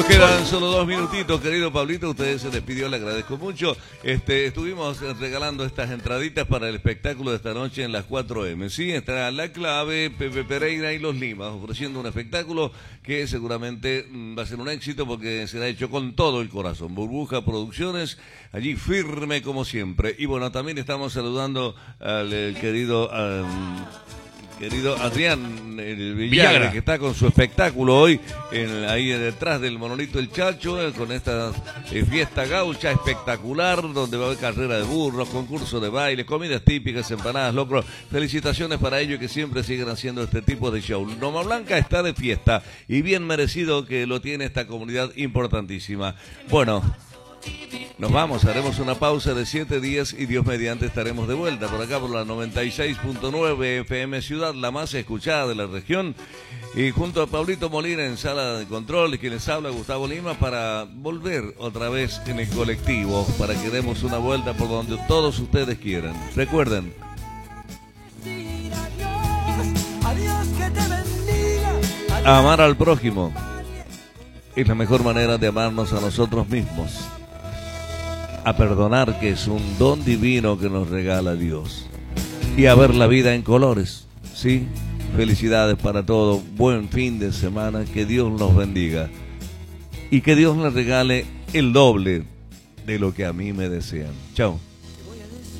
Nos quedan solo 2 minutitos, querido Pablito. Usted se despidió, le agradezco mucho. Estuvimos regalando estas entraditas para el espectáculo de esta noche en las 4M. Sí, estará La Clave, Pepe Pereira y Los Limas ofreciendo un espectáculo que seguramente va a ser un éxito porque será hecho con todo el corazón. Burbuja Producciones, allí firme como siempre. Y bueno, también estamos saludando al querido Adrián Villagra, que está con su espectáculo hoy ahí detrás del Monolito El Chacho, con esta fiesta gaucha espectacular, donde va a haber carrera de burros, concurso de baile, comidas típicas, empanadas, locros. Felicitaciones para ellos que siempre siguen haciendo este tipo de show. Loma Blanca está de fiesta y bien merecido que lo tiene esta comunidad importantísima. Bueno, nos vamos, haremos una pausa de 7 días y Dios mediante estaremos de vuelta por acá por la 96.9 FM Ciudad, la más escuchada de la región, y junto a Pablito Molina en sala de control y quien les habla, Gustavo Lima, para volver otra vez en el colectivo, para que demos una vuelta por donde todos ustedes quieran. Recuerden, amar al prójimo es la mejor manera de amarnos a nosotros mismos. A perdonar, que es un don divino que nos regala Dios. Y a ver la vida en colores. Sí, felicidades para todos. Buen fin de semana. Que Dios nos bendiga. Y que Dios les regale el doble de lo que a mí me desean. Chao.